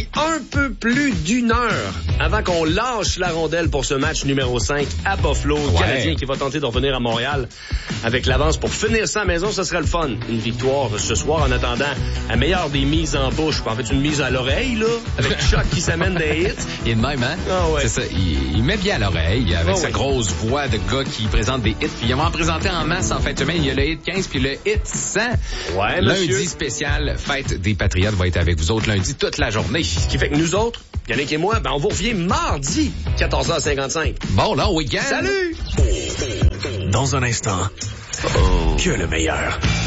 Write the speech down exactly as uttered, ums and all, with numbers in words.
aujourd'hui, un peu plus d'une heure avant qu'on lâche la rondelle pour ce match numéro cinq à Buffalo. Le ouais. Canadien qui va tenter de revenir à Montréal avec l'avance pour finir ça à la maison, ça serait le fun. Une victoire ce soir en attendant la meilleure des mises en bouche. En fait, une mise à l'oreille, là, avec Chuck qui s'amène des hits. Il est de même, hein? Ah ouais. C'est ça. Il, il met bien à l'oreille avec oh sa oui. grosse voix de gars qui présente des hits. Puis il va en présenter en masse en fin de semaine. Il y a le hit quinze puis le hit cent. Ouais, lundi monsieur. spécial, fête des Patriotes va être avec vous autres lundi toute la journée. Ce qui fait que nous autres, Yannick et moi, ben on vous revient mardi, quatorze heures cinquante-cinq. Bon, là, week-end. Salut! Dans un instant, oh. que le meilleur.